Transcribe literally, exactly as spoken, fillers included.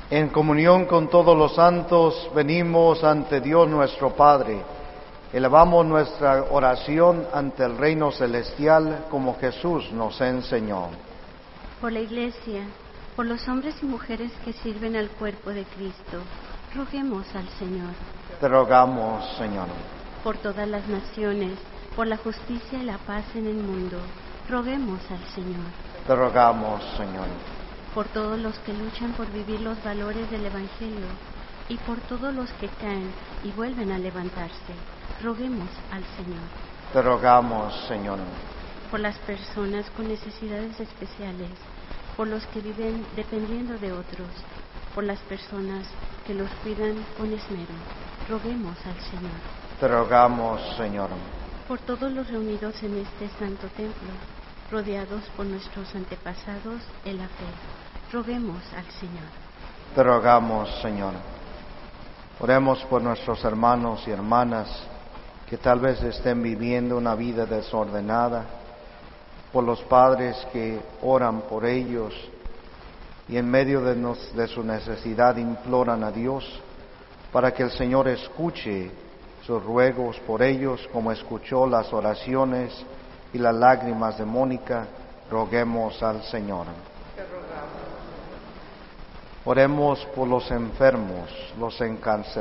En comunión con todos los santos, venimos ante Dios nuestro Padre. Elevamos nuestra oración ante el reino celestial como Jesús nos enseñó. Por la Iglesia, por los hombres y mujeres que sirven al cuerpo de Cristo, roguemos al Señor. Te rogamos, Señor. Por todas las naciones, por la justicia y la paz en el mundo, roguemos al Señor. Te rogamos, Señor. Por todos los que luchan por vivir los valores del Evangelio y por todos los que caen y vuelven a levantarse, roguemos al Señor. Te rogamos, Señor. Por las personas con necesidades especiales, por los que viven dependiendo de otros, por las personas que los cuidan con esmero, roguemos al Señor. Te rogamos, Señor. Por todos los reunidos en este santo templo, rodeados por nuestros antepasados en la fe, roguemos al Señor. Te rogamos, Señor. Oremos por nuestros hermanos y hermanas que tal vez estén viviendo una vida desordenada, por los padres que oran por ellos y en medio de, nos, de su necesidad imploran a Dios para que el Señor escuche sus ruegos por ellos como escuchó las oraciones y las lágrimas de Mónica. Roguemos al Señor. Oremos por los enfermos, los encarcelados.